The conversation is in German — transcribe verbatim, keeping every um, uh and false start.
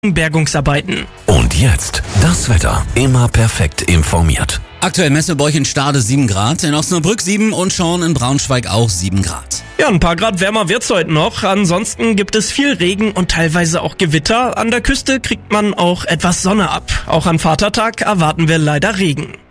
Bergungsarbeiten. Und jetzt das Wetter. Immer perfekt informiert. Aktuell messen wir bei euch in Stade sieben Grad, in Osnabrück sieben und Schorn in Braunschweig auch sieben Grad. Ja, ein paar Grad wärmer wird's heute noch. Ansonsten gibt es viel Regen und teilweise auch Gewitter. An der Küste kriegt man auch etwas Sonne ab. Auch am Vatertag erwarten wir leider Regen.